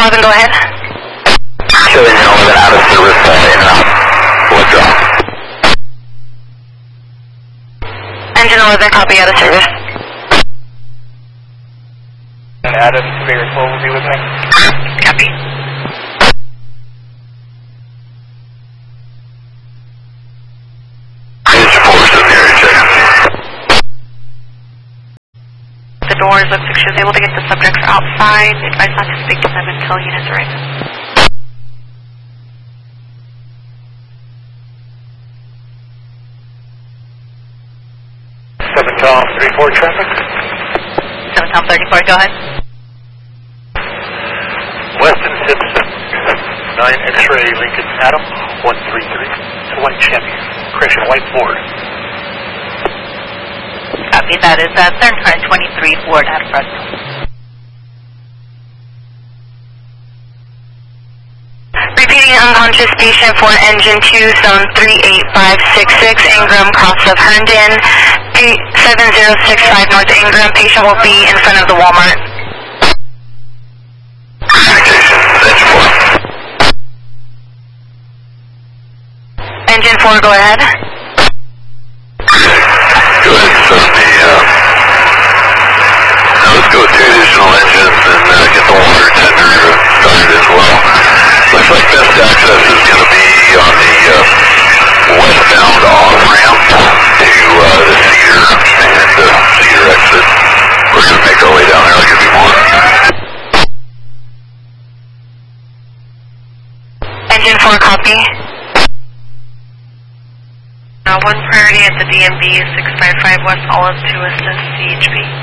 11, go ahead. Show engine 11 out of service, in route. Withdraw. Engine 11, copy, out of service. And Adam, Superior 12 will be with me. Copy. Engine 4 is in the area, check. The doors of 6 is able to get the subjects outside. Advise not to speak to them until units arrive. Tom 34 traffic. 7 Tom 34, go ahead. Weston Simpson, 9 X-ray Lincoln Adam, 133. It's a white Chevy, crashing a white Ford. Copy, that is Cern Current 23 Ford out of front. Repeating unconscious station for engine 2, zone 38566, Ingram, cross of Herndon, 7065 North Ingram. Patient will be in front of the Walmart. Engine 4, go ahead. Go ahead and start the, now let's go with 2 additional engines and get the water tender started as well. Looks like best access is going to be on the westbound off-ramp to the Cedar and Cedar exit. We're going to make our way down there. I'll give you more. Engine 4, copy. 1 priority at the DMV 655 West Olive to assist CHP.